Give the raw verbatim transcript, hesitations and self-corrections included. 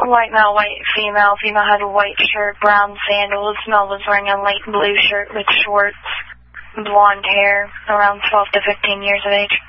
White male, white female. Female had a white shirt, brown sandals. Male was wearing a light blue shirt with shorts, blonde hair, around twelve to fifteen years of age.